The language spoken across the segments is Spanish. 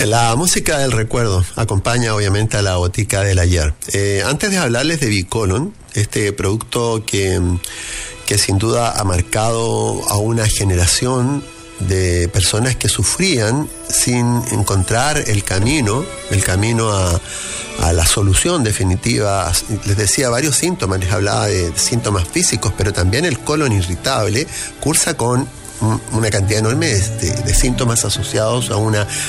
La música del recuerdo acompaña obviamente a la botica del ayer. Antes de hablarles de Bicolon, este producto que sin duda ha marcado a una generación de personas que sufrían sin encontrar el camino a la solución definitiva. Les decía varios síntomas, les hablaba de síntomas físicos, pero también el colon irritable cursa con una cantidad enorme de síntomas asociados a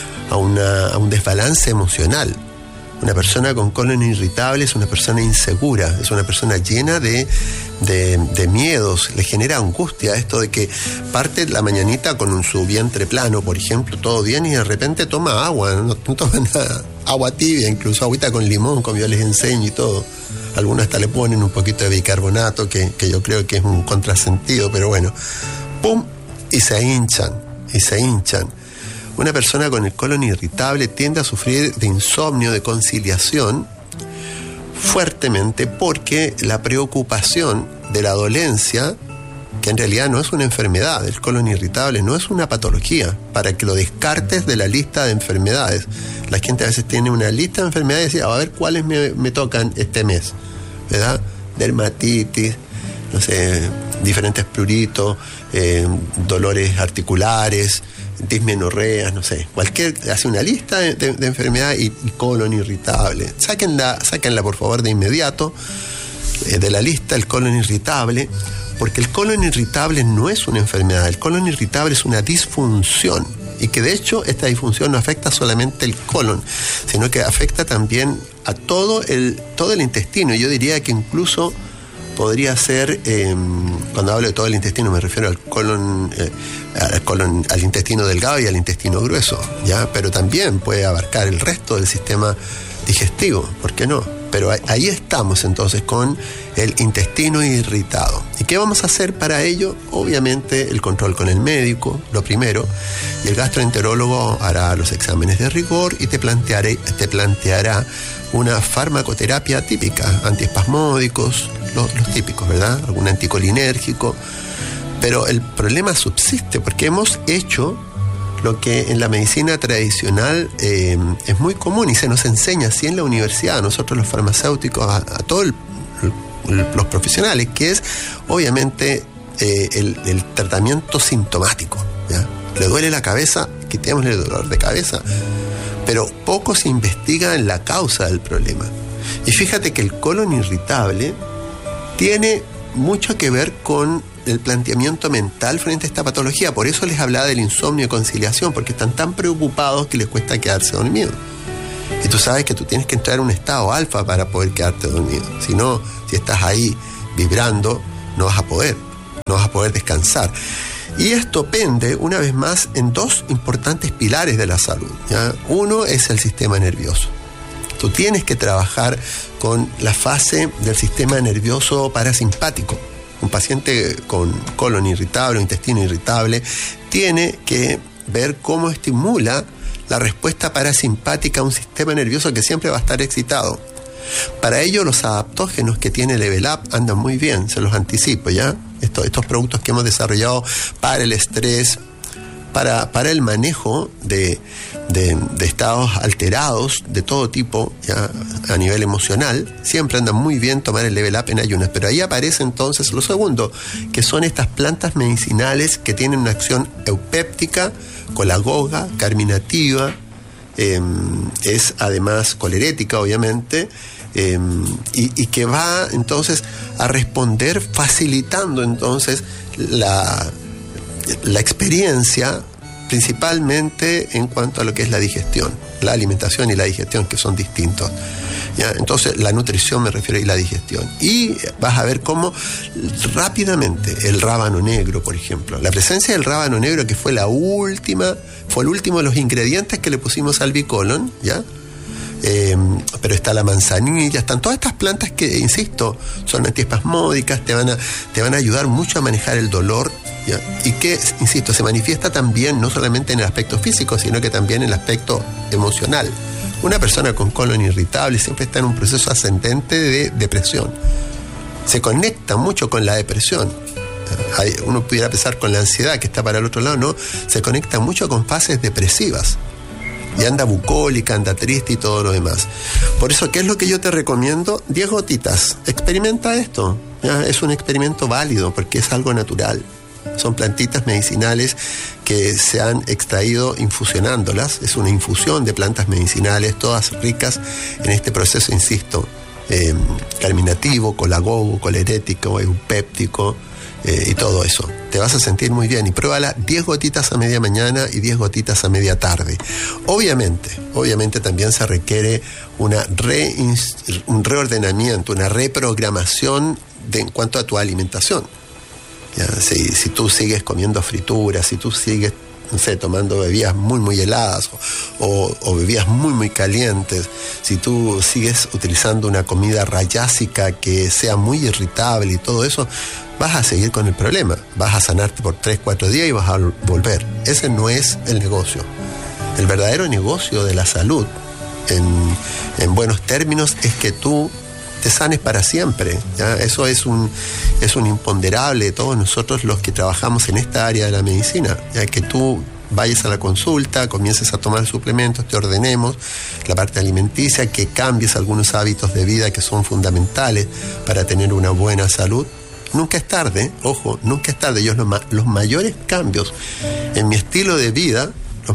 un desbalance emocional. Una persona con colon irritable es una persona insegura, es una persona llena de miedos, le genera angustia esto de que parte la mañanita con su vientre plano, por ejemplo, todo bien, y de repente toma agua, no toma nada, agua tibia, incluso agüita con limón, como yo les enseño y todo. Algunos hasta le ponen un poquito de bicarbonato, que yo creo que es un contrasentido, pero bueno, ¡pum! Y se hinchan. Una persona con el colon irritable tiende a sufrir de insomnio, de conciliación, fuertemente, porque la preocupación de la dolencia, que en realidad no es una enfermedad, el colon irritable no es una patología, para que lo descartes de la lista de enfermedades. La gente a veces tiene una lista de enfermedades y dice, a ver cuáles me tocan este mes, ¿verdad? Dermatitis, no sé, diferentes pruritos, dolores articulares, dismenorreas, no sé, hace una lista de enfermedades y colon irritable. Sáquenla por favor de inmediato de la lista el colon irritable, porque el colon irritable no es una enfermedad, el colon irritable es una disfunción, y que de hecho esta disfunción no afecta solamente el colon, sino que afecta también a todo el intestino. Yo diría que incluso podría ser, cuando hablo de todo el intestino me refiero al colon, al intestino delgado y al intestino grueso, ¿ya? Pero también puede abarcar el resto del sistema digestivo, ¿por qué no? Pero ahí estamos entonces con el intestino irritado. ¿Y qué vamos a hacer para ello? Obviamente el control con el médico, lo primero, y el gastroenterólogo hará los exámenes de rigor y te planteará una farmacoterapia típica, antiespasmódicos, los típicos, ¿verdad? Algún anticolinérgico. Pero el problema subsiste porque hemos hecho lo que en la medicina tradicional es muy común y se nos enseña así en la universidad, a nosotros los farmacéuticos, a todos los profesionales, que es obviamente el tratamiento sintomático, ¿ya? Le duele la cabeza, quitémosle el dolor de cabeza, pero poco se investiga en la causa del problema. Y fíjate que el colon irritable tiene mucho que ver con el planteamiento mental frente a esta patología. Por eso les hablaba del insomnio y conciliación, porque están tan preocupados que les cuesta quedarse dormidos. Y tú sabes que tú tienes que entrar en un estado alfa para poder quedarte dormido. Si no, si estás ahí vibrando, no vas a poder descansar. Y esto pende, una vez más, en dos importantes pilares de la salud, ¿ya? Uno es el sistema nervioso. Tú tienes que trabajar con la fase del sistema nervioso parasimpático. Un paciente con colon irritable o intestino irritable tiene que ver cómo estimula la respuesta parasimpática a un sistema nervioso que siempre va a estar excitado. Para ello, los adaptógenos que tiene Level Up andan muy bien, se los anticipo, ¿ya? Estos productos que hemos desarrollado para el estrés, para el manejo de estados alterados de todo tipo, ya a nivel emocional, siempre anda muy bien tomar el Level Up en ayunas. Pero ahí aparece entonces lo segundo, que son estas plantas medicinales que tienen una acción eupéptica, colagoga, carminativa, es además colerética, obviamente, y que va entonces a responder facilitando entonces la experiencia, principalmente en cuanto a lo que es la digestión, la alimentación y la digestión, que son distintos, ¿ya? Entonces la nutrición me refiero y la digestión, y vas a ver cómo rápidamente el rábano negro, por ejemplo, la presencia del rábano negro, que fue el último de los ingredientes que le pusimos al Bicolon, ¿ya? Pero está la manzanilla, están todas estas plantas que, insisto, son antiespasmódicas, te van a ayudar mucho a manejar el dolor, ¿ya? Y que, insisto, se manifiesta también no solamente en el aspecto físico, sino que también en el aspecto emocional. Una persona con colon irritable siempre está en un proceso ascendente de depresión. Se conecta mucho con la depresión. Uno pudiera pensar con la ansiedad, que está para el otro lado, no, se conecta mucho con fases depresivas. Y anda bucólica, anda triste y todo lo demás. Por eso, ¿qué es lo que yo te recomiendo? 10 gotitas. Experimenta esto. ¿Ya? Es un experimento válido porque es algo natural. Son plantitas medicinales que se han extraído infusionándolas. Es una infusión de plantas medicinales, todas ricas en este proceso, insisto, carminativo, colagogo, colerético, eupéptico y todo eso. Te vas a sentir muy bien y pruébala 10 gotitas a media mañana y 10 gotitas a media tarde. Obviamente también se requiere un reordenamiento, una reprogramación en cuanto a tu alimentación. Ya, si tú sigues comiendo frituras, si tú sigues, no sé, tomando bebidas muy heladas o bebidas muy calientes, si tú sigues utilizando una comida rayásica que sea muy irritable y todo eso, vas a seguir con el problema. Vas a sanarte por 3-4 días y vas a volver. Ese no es el negocio. El verdadero negocio de la salud, en buenos términos, es que tú te sanes para siempre, ¿ya? Eso es un imponderable de todos nosotros los que trabajamos en esta área de la medicina, ya que tú vayas a la consulta, comiences a tomar suplementos, te ordenemos la parte alimenticia, que cambies algunos hábitos de vida que son fundamentales para tener una buena salud. Nunca es tarde, ojo, nunca es tarde. Yo los mayores cambios en mi estilo de vida,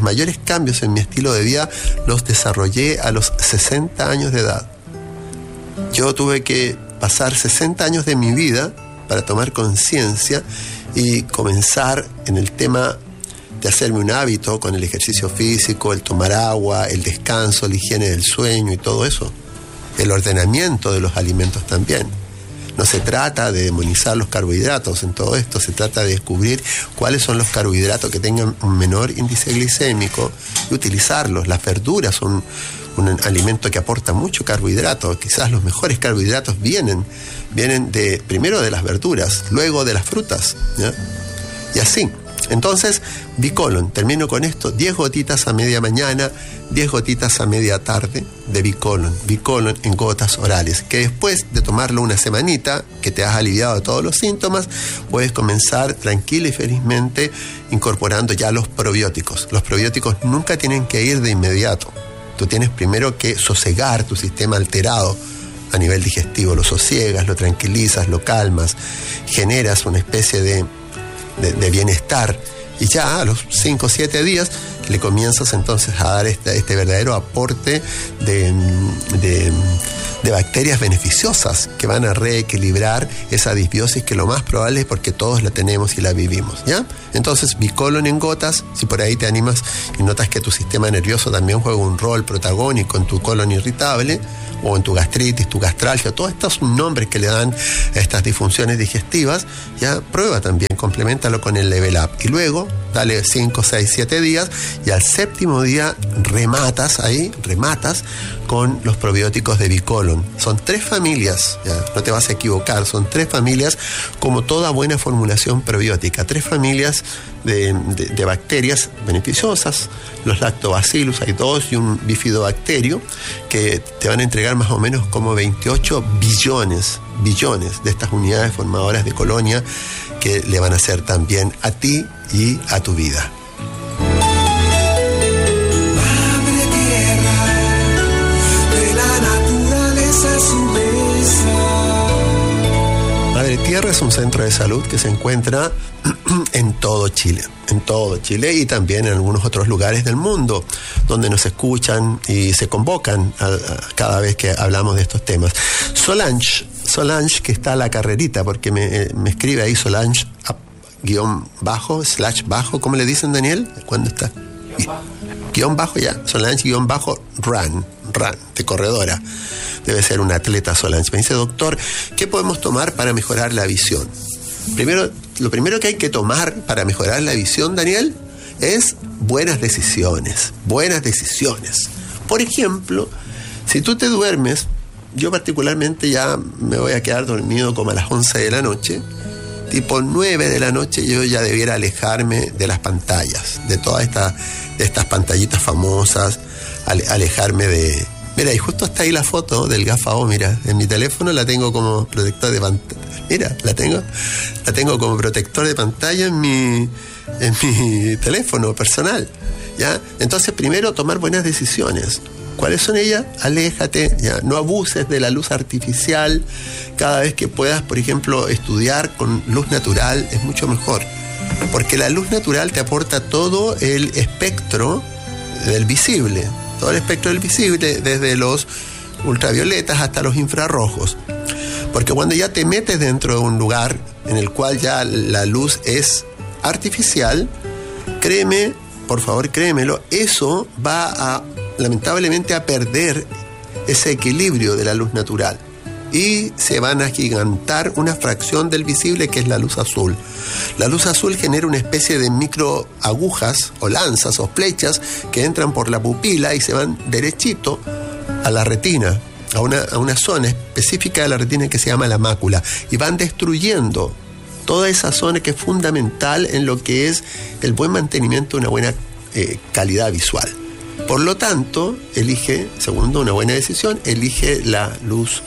los desarrollé a los 60 años de edad. Yo tuve que pasar 60 años de mi vida para tomar conciencia y comenzar en el tema de hacerme un hábito con el ejercicio físico, el tomar agua, el descanso, la higiene del sueño y todo eso. El ordenamiento de los alimentos también. No se trata de demonizar los carbohidratos en todo esto, se trata de descubrir cuáles son los carbohidratos que tengan un menor índice glicémico y utilizarlos. Las verduras son un alimento que aporta mucho carbohidrato. Quizás los mejores carbohidratos vienen primero de las verduras, luego de las frutas, ¿ya? Y así. Entonces, Bicolon, termino con esto, 10 gotitas a media mañana, 10 gotitas a media tarde de Bicolon en gotas orales, que después de tomarlo una semanita, que te has aliviado de todos los síntomas, puedes comenzar tranquila y felizmente incorporando ya los probióticos. Los probióticos nunca tienen que ir de inmediato. Tú tienes primero que sosegar tu sistema alterado a nivel digestivo, lo sosiegas, lo tranquilizas, lo calmas, generas una especie de bienestar y ya a los 5 o 7 días le comienzas entonces a dar este verdadero aporte de bacterias beneficiosas que van a reequilibrar esa disbiosis que lo más probable es porque todos la tenemos y la vivimos, ¿ya? Entonces, Bicolon en gotas, si por ahí te animas y notas que tu sistema nervioso también juega un rol protagónico en tu colon irritable o en tu gastritis, tu gastralgia, todos estos nombres que le dan a estas disfunciones digestivas, ya prueba también, compleméntalo con el Level Up y luego dale 5, 6, 7 días y al 7º día rematas con los probióticos de Bicolon. Son 3 familias, ya, no te vas a equivocar, son 3 familias como toda buena formulación probiótica, 3 familias de bacterias beneficiosas, los lactobacillus, hay 2 y un bifidobacterio que te van a entregar más o menos como 28 billones de estas unidades formadoras de colonia que le van a hacer también a ti y a tu vida. Madre Tierra es un centro de salud que se encuentra en todo Chile y también en algunos otros lugares del mundo donde nos escuchan y se convocan cada vez que hablamos de estos temas. Solange, que está a la carrerita, porque me escribe ahí Solange _/, ¿cómo le dicen, Daniel? ¿Cuándo está? _, ya, Solange _run, de corredora. Debe ser una atleta Solange. Me dice, doctor, ¿qué podemos tomar para mejorar la visión? Lo primero que hay que tomar para mejorar la visión, Daniel, es buenas decisiones. Por ejemplo, si tú te duermes, yo particularmente ya me voy a quedar dormido como a las 11 de la noche, tipo 9 de la noche yo ya debiera alejarme de las pantallas, de todas estas pantallitas famosas, alejarme de... Mira, y justo está ahí la foto del GAFAO, mira, en mi teléfono la tengo como protector de pantalla. Mira, la tengo como protector de pantalla en mi teléfono personal. ¿ya? Entonces, primero, tomar buenas decisiones. ¿Cuáles son ellas? Aléjate, ya, no abuses de la luz artificial. Cada vez que puedas, por ejemplo, estudiar con luz natural es mucho mejor, porque la luz natural te aporta todo el espectro del visible, desde los ultravioletas hasta los infrarrojos. Porque cuando ya te metes dentro de un lugar en el cual ya la luz es artificial, créeme, por favor, créemelo, eso va lamentablemente a perder ese equilibrio de la luz natural y se van a agigantar una fracción del visible, que es la luz azul. La luz azul genera una especie de micro agujas o lanzas o flechas que entran por la pupila y se van derechito a la retina, a una zona específica de la retina que se llama la mácula, y van destruyendo toda esa zona que es fundamental en lo que es el buen mantenimiento de una buena calidad visual. Por lo tanto, segundo, una buena decisión, elige la luz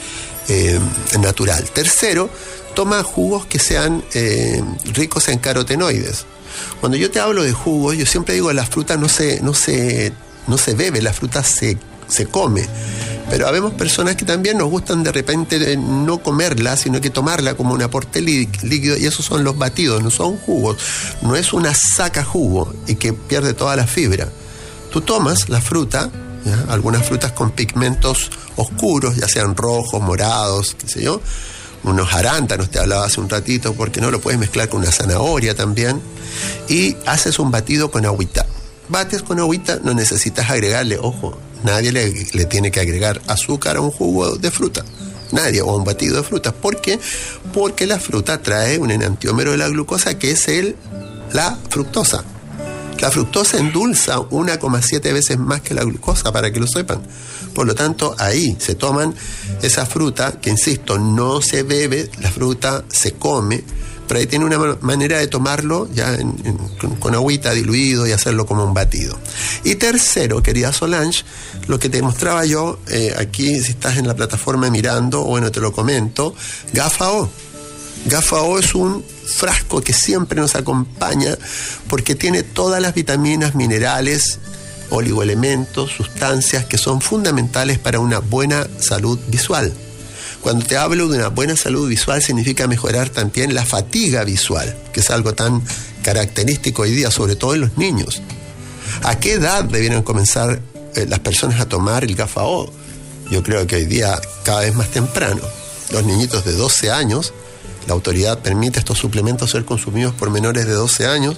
natural. Tercero, toma jugos que sean ricos en carotenoides. Cuando yo te hablo de jugos, yo siempre digo, la fruta no se bebe, la fruta se come. Pero habemos personas que también nos gustan de repente no comerla, sino que tomarla como un aporte líquido, y esos son los batidos, no son jugos, no es una saca jugo y que pierde toda la fibra. Tú tomas la fruta, ¿ya? Algunas frutas con pigmentos oscuros, ya sean rojos, morados, qué sé yo, unos arándanos, te hablaba hace un ratito, porque no lo puedes mezclar con una zanahoria también, y haces un batido con agüita. Bates con agüita, no necesitas agregarle, ojo, nadie le tiene que agregar azúcar a un jugo de fruta, nadie, o a un batido de fruta. ¿Por qué? Porque la fruta trae un enantiómero de la glucosa, que es la fructosa. La fructosa endulza 1,7 veces más que la glucosa, para que lo sepan. Por lo tanto, ahí se toman esa fruta, que insisto, no se bebe, la fruta se come, pero ahí tiene una manera de tomarlo ya con agüita diluido y hacerlo como un batido. Y tercero, querida Solange, lo que te mostraba yo aquí, si estás en la plataforma mirando, bueno, te lo comento, GAFA-O. GAFA-O es un frasco que siempre nos acompaña porque tiene todas las vitaminas, minerales, oligoelementos, sustancias que son fundamentales para una buena salud visual. Cuando te hablo de una buena salud visual, significa mejorar también la fatiga visual, que es algo tan característico hoy día, sobre todo en los niños. ¿A qué edad debieran comenzar las personas a tomar el GAFA-O? Yo creo que hoy día cada vez más temprano. Los niñitos de 12 años, la autoridad permite estos suplementos ser consumidos por menores de 12 años,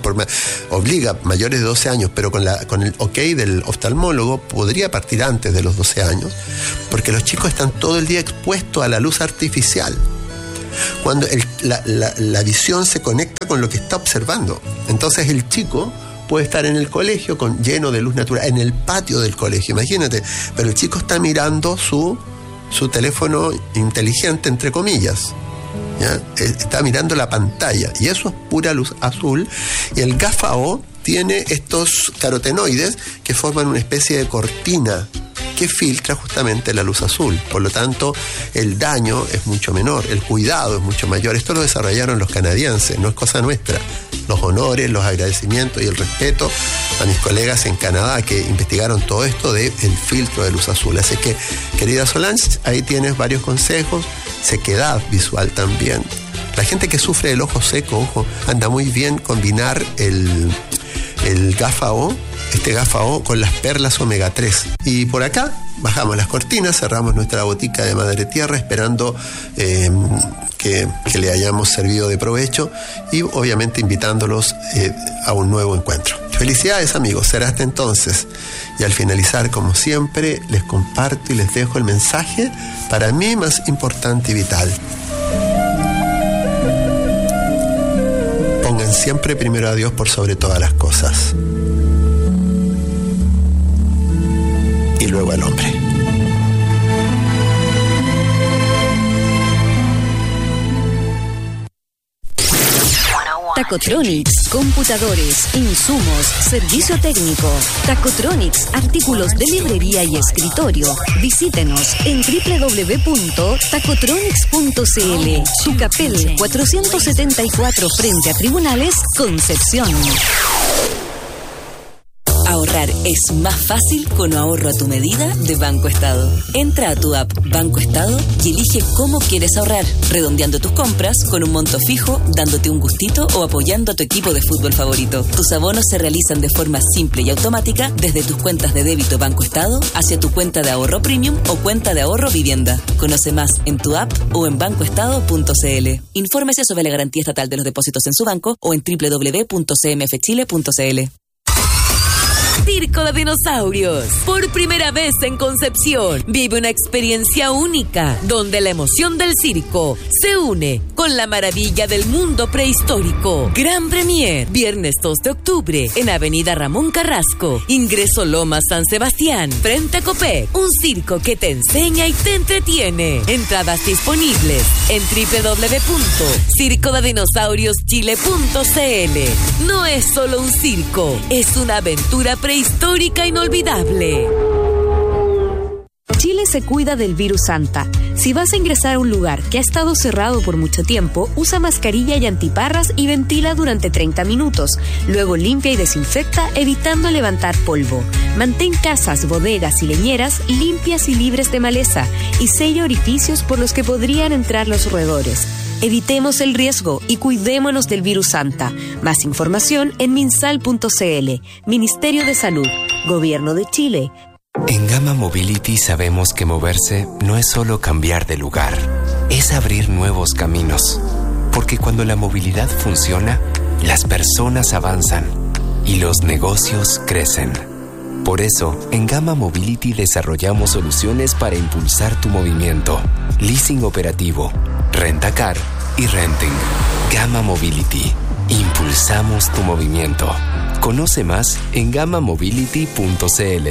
obliga mayores de 12 años, pero con el ok del oftalmólogo podría partir antes de los 12 años, porque los chicos están todo el día expuestos a la luz artificial. Cuando la visión se conecta con lo que está observando, entonces el chico puede estar en el colegio lleno de luz natural, en el patio del colegio, imagínate, pero el chico está mirando su teléfono inteligente, entre comillas. ¿Ya? Está mirando la pantalla, y eso es pura luz azul, y el GAFA-O tiene estos carotenoides que forman una especie de cortina que filtra justamente la luz azul. Por lo tanto, el daño es mucho menor, el cuidado es mucho mayor. Esto lo desarrollaron los canadienses, no es cosa nuestra. Los honores, los agradecimientos y el respeto a mis colegas en Canadá que investigaron todo esto del filtro de luz azul. Así que, querida Solange, ahí tienes varios consejos. Sequedad visual también. La gente que sufre del ojo seco, anda muy bien combinar el GAFA-O, este GAFA-O con las perlas omega 3. Y por acá bajamos las cortinas, cerramos nuestra botica de Madre Tierra, esperando que le hayamos servido de provecho y obviamente invitándolos a un nuevo encuentro. Felicidades, amigos, será hasta entonces. Y al finalizar, como siempre, les comparto y les dejo el mensaje para mí más importante y vital. Pongan siempre primero a Dios por sobre todas las cosas. Y luego al hombre. Tacotronics, computadores, insumos, servicio técnico. Tacotronics, artículos de librería y escritorio. Visítenos en www.tacotronics.cl. Tucapel 474 frente a Tribunales, Concepción. Ahorrar es más fácil con ahorro a tu medida de Banco Estado. Entra a tu app Banco Estado y elige cómo quieres ahorrar, redondeando tus compras con un monto fijo, dándote un gustito o apoyando a tu equipo de fútbol favorito. Tus abonos se realizan de forma simple y automática desde tus cuentas de débito Banco Estado hacia tu cuenta de ahorro premium o cuenta de ahorro vivienda. Conoce más en tu app o en bancoestado.cl. Infórmese sobre la garantía estatal de los depósitos en su banco o en www.cmfchile.cl. Circo de Dinosaurios. Por primera vez en Concepción, vive una experiencia única, donde la emoción del circo se une con la maravilla del mundo prehistórico. Gran Premier, viernes 2 de octubre, en Avenida Ramón Carrasco. Ingreso Loma San Sebastián, frente a Copec. Un circo que te enseña y te entretiene. Entradas disponibles en www.circodedinosaurioschile.cl. No es solo un circo, es una aventura prehistórica inolvidable. Chile se cuida del virus Santa. Si vas a ingresar a un lugar que ha estado cerrado por mucho tiempo, usa mascarilla y antiparras y ventila durante 30 minutos. Luego limpia y desinfecta, evitando levantar polvo. Mantén casas, bodegas y leñeras limpias y libres de maleza y sella orificios por los que podrían entrar los roedores. Evitemos el riesgo y cuidémonos del virus Santa. Más información en minsal.cl. Ministerio de Salud. Gobierno de Chile. En Gama Mobility sabemos que moverse no es solo cambiar de lugar, es abrir nuevos caminos. Porque cuando la movilidad funciona, las personas avanzan y los negocios crecen. Por eso, en Gama Mobility desarrollamos soluciones para impulsar tu movimiento. Leasing operativo, rentacar y renting. Gama Mobility. Impulsamos tu movimiento. Conoce más en gamamobility.cl.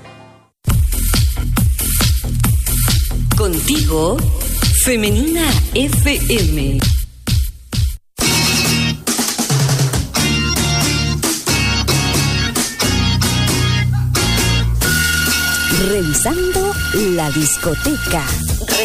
Contigo, Femenina FM. Revisando la discoteca.